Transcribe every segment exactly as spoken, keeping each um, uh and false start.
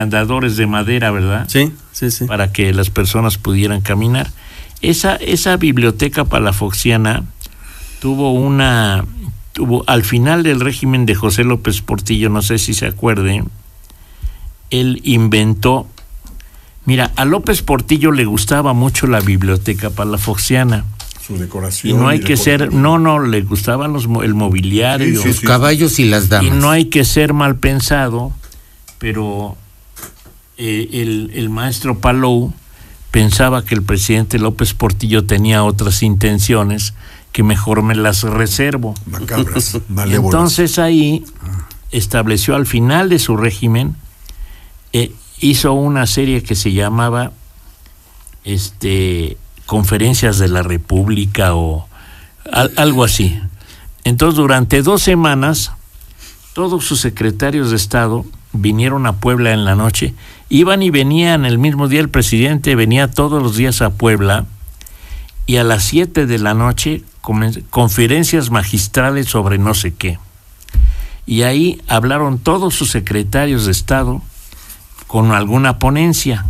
andadores de madera, ¿verdad? Sí, sí, sí. Para que las personas pudieran caminar. Esa, esa biblioteca palafoxiana tuvo una, tuvo, al final del régimen de José López Portillo, no sé si se acuerden, él inventó, mira, a López Portillo le gustaba mucho la biblioteca palafoxiana. Su decoración. Y no hay y que ser, no, no, le gustaban los, el mobiliario, sí, sí, los sí, caballos sí. y las damas. Y no hay que ser mal pensado, pero eh, el, el maestro Palou pensaba que el presidente López Portillo tenía otras intenciones que mejor me las reservo. Macabras, malévolas. Entonces ahí estableció al final de su régimen, eh, hizo una serie que se llamaba este Conferencias de la República o al, algo así. Entonces durante dos semanas todos sus secretarios de Estado vinieron a Puebla en la noche, iban y venían el mismo día, el presidente venía todos los días a Puebla, y a las siete de la noche conferencias magistrales sobre no sé qué. Y ahí hablaron todos sus secretarios de Estado con alguna ponencia.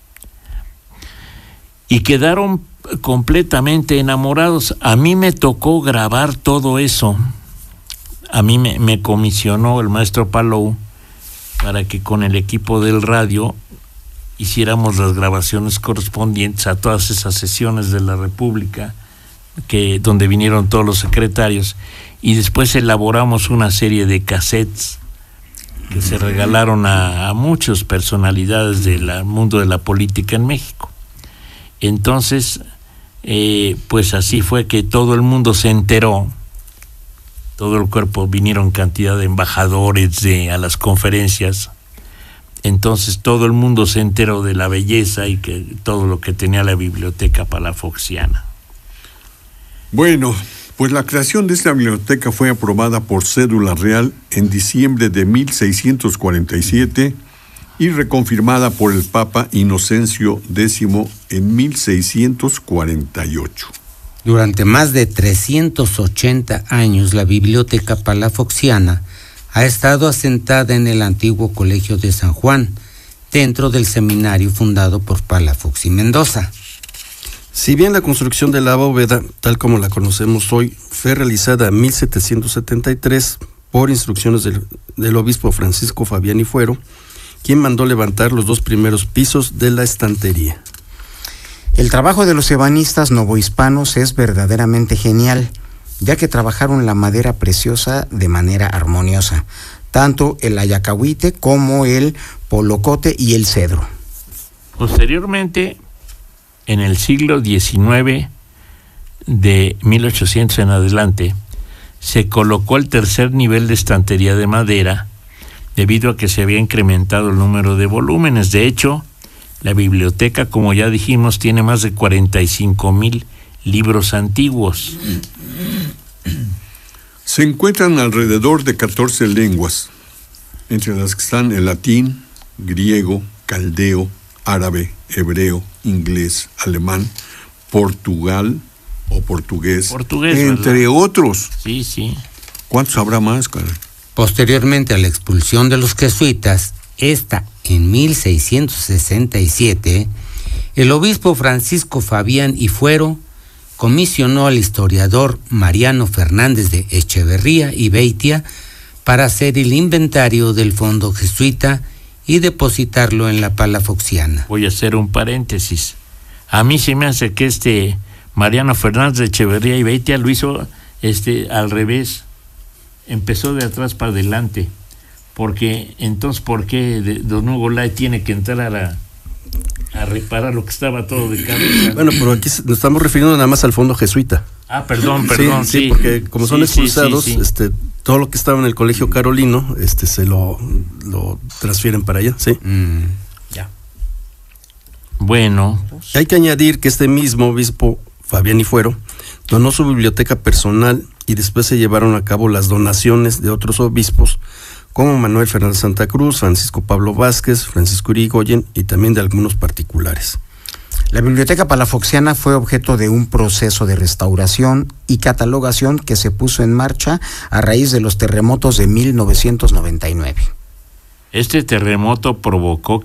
Y quedaron completamente enamorados. A mí me tocó grabar todo eso. A mí me, me comisionó el maestro Palou para que con el equipo del radio hiciéramos las grabaciones correspondientes a todas esas sesiones de la República, que donde vinieron todos los secretarios, y después elaboramos una serie de cassettes que se regalaron a, a muchas personalidades del mundo de la política en México. Entonces, eh, pues así fue que todo el mundo se enteró, todo el cuerpo, vinieron cantidad de embajadores de, a las conferencias. Entonces todo el mundo se enteró de la belleza y que todo lo que tenía la biblioteca palafoxiana. Bueno, pues la creación de esta biblioteca fue aprobada por cédula real en diciembre de mil seiscientos cuarenta y siete y reconfirmada por el Papa Inocencio X en mil seiscientos cuarenta y ocho. Durante más de trescientos ochenta años, la biblioteca palafoxiana ha estado asentada en el antiguo Colegio de San Juan, dentro del seminario fundado por Palafox y Mendoza. Si bien la construcción de la bóveda, tal como la conocemos hoy, fue realizada en mil setecientos setenta y tres por instrucciones del, del obispo Francisco Fabián y Fuero, quien mandó levantar los dos primeros pisos de la estantería. El trabajo de los ebanistas novohispanos es verdaderamente genial, ya que trabajaron la madera preciosa de manera armoniosa, tanto el ayacahuite como el polocote y el cedro. Posteriormente, en el siglo diecinueve, de mil ochocientos en adelante, se colocó el tercer nivel de estantería de madera, debido a que se había incrementado el número de volúmenes. De hecho, la biblioteca, como ya dijimos, tiene más de cuarenta y cinco mil libros antiguos. Se encuentran alrededor de catorce lenguas, entre las que están el latín, griego, caldeo, árabe, hebreo, inglés, alemán, portugal o portugués, portugués entre ¿verdad? Otros. Sí, sí. ¿Cuántos habrá más, cara? Posteriormente a la expulsión de los jesuitas, esta en mil seiscientos sesenta y siete, el obispo Francisco Fabián y Fuero comisionó al historiador Mariano Fernández de Echeverría y Beitia para hacer el inventario del fondo jesuita y depositarlo en la palafoxiana. Voy a hacer un paréntesis. A mí se me hace que este Mariano Fernández de Echeverría y Beitia lo hizo este, al revés. Empezó de atrás para adelante. Porque entonces, ¿por qué de, don Hugo Lai tiene que entrar a, a reparar lo que estaba todo de cabeza? Bueno, pero aquí nos estamos refiriendo nada más al fondo jesuita. Ah, perdón, perdón. Sí, sí, sí, porque como son sí, expulsados, sí, sí, sí. este todo lo que estaba en el colegio carolino, este se lo, lo transfieren para allá, sí. Mm, ya. Bueno. Pues. Hay que añadir que este mismo obispo, Fabián y Fuero, donó su biblioteca personal y después se llevaron a cabo las donaciones de otros obispos, como Manuel Fernández Santa Cruz, Francisco Pablo Vázquez, Francisco Irigoyen y también de algunos particulares. La biblioteca palafoxiana fue objeto de un proceso de restauración y catalogación que se puso en marcha a raíz de los terremotos de mil novecientos noventa y nueve. Este terremoto provocó